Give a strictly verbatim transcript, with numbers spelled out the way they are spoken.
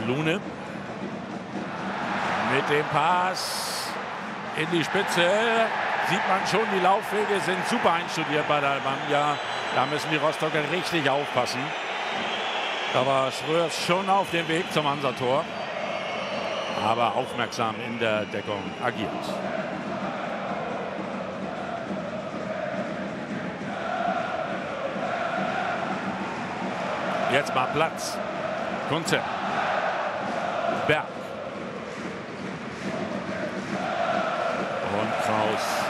Lune. Mit dem Pass in die Spitze sieht man schon, die Laufwege sind super einstudiert bei der Alemannia. Da müssen die Rostocker richtig aufpassen. Da war Schröers schon auf dem Weg zum Hansa-Tor, aber aufmerksam in der Deckung agiert. Jetzt mal Platz. Kunze. Berg. Und Kraus